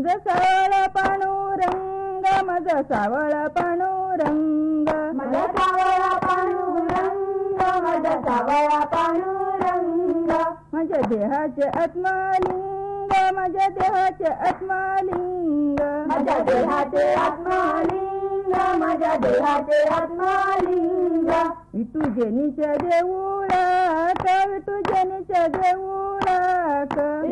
माझा सावळा पांडुरंग, माझा सावळा पांडुरंग, माझा सावळा पांडुरंग, माझा सावळा पांडुरंग. माझ्या देहाचे आत्मालिंग, माझ्या देहाचे आत्मालिंग, माझ्या देहाचे आत्मालिंग, माझ्या देहाचे आत्मालिंग. विठुजनीच्या देऊळात, विठुजनीच्या देऊळात.